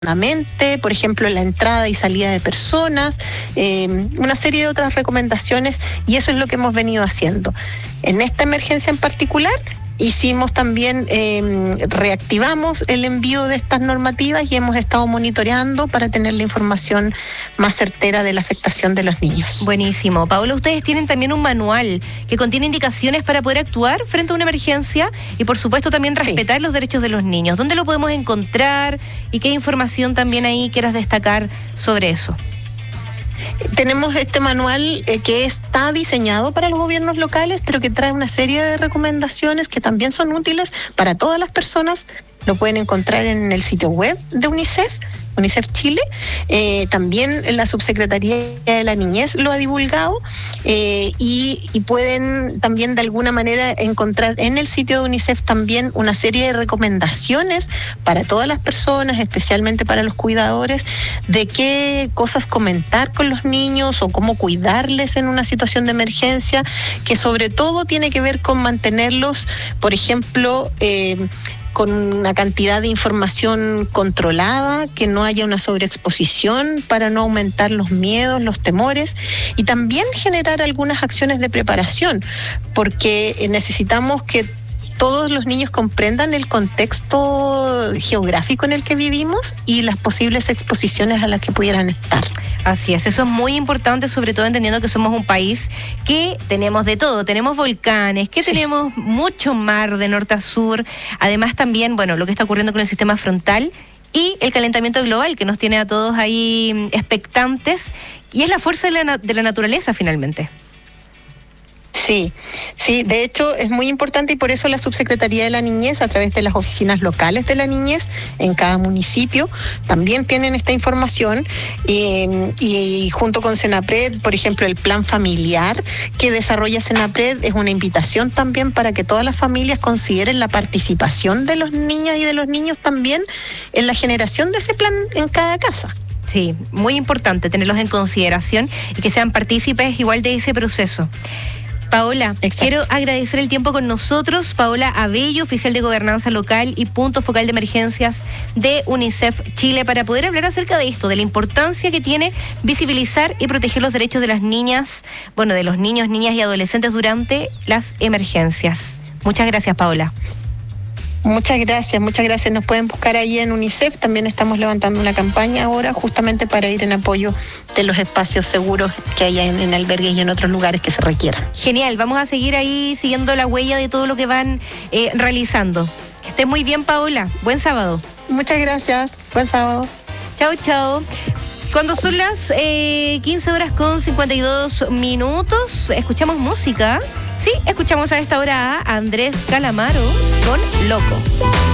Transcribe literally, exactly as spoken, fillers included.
por ejemplo, la entrada y salida de personas, eh, una serie de otras recomendaciones, y eso es lo que hemos venido haciendo. En esta emergencia en particular, hicimos también, eh, reactivamos el envío de estas normativas y hemos estado monitoreando para tener la información más certera de la afectación de los niños. Buenísimo. Paola, ustedes tienen también un manual que contiene indicaciones para poder actuar frente a una emergencia y, por supuesto, también respetar sí. los derechos de los niños. ¿Dónde lo podemos encontrar y qué información también ahí quieras destacar sobre eso? Tenemos este manual eh, que está diseñado para los gobiernos locales, pero que trae una serie de recomendaciones que también son útiles para todas las personas. Lo pueden encontrar en el sitio web de UNICEF, UNICEF Chile. Eh, también la Subsecretaría de la Niñez lo ha divulgado eh, y, y pueden también de alguna manera encontrar en el sitio de UNICEF también una serie de recomendaciones para todas las personas, especialmente para los cuidadores, de qué cosas comentar con los niños o cómo cuidarles en una situación de emergencia, que sobre todo tiene que ver con mantenerlos, por ejemplo, eh, con una cantidad de información controlada, que no haya una sobreexposición para no aumentar los miedos, los temores, y también generar algunas acciones de preparación, porque necesitamos que todos los niños comprendan el contexto geográfico en el que vivimos y las posibles exposiciones a las que pudieran estar. Así es, eso es muy importante, sobre todo entendiendo que somos un país que tenemos de todo, tenemos volcanes, que sí. tenemos mucho mar de norte a sur, además también, bueno, lo que está ocurriendo con el sistema frontal y el calentamiento global que nos tiene a todos ahí expectantes, y es la fuerza de la, de la naturaleza finalmente. Sí, sí, de hecho es muy importante y por eso la Subsecretaría de la Niñez, a través de las oficinas locales de la niñez en cada municipio, también tienen esta información eh, y junto con Senapred, por ejemplo, el plan familiar que desarrolla Senapred es una invitación también para que todas las familias consideren la participación de los niñas y de los niños también en la generación de ese plan en cada casa. Sí, muy importante tenerlos en consideración y que sean partícipes igual de ese proceso. Paola, Exacto. quiero agradecer el tiempo con nosotros. Paola Abello, oficial de Gobernanza Local y punto focal de emergencias de UNICEF Chile, para poder hablar acerca de esto, de la importancia que tiene visibilizar y proteger los derechos de las niñas, bueno, de los niños, niñas y adolescentes durante las emergencias. Muchas gracias, Paola. Muchas gracias, muchas gracias. Nos pueden buscar ahí en UNICEF. También estamos levantando una campaña ahora justamente para ir en apoyo de los espacios seguros que hay en, en albergues y en otros lugares que se requieran. Genial, vamos a seguir ahí siguiendo la huella de todo lo que van eh, realizando. Que esté muy bien, Paola. Buen sábado. Muchas gracias. Buen sábado. Chao, chao. Cuando son las eh, quince horas con cincuenta y dos minutos, escuchamos música. Sí, escuchamos a esta hora a Andrés Calamaro con Loco.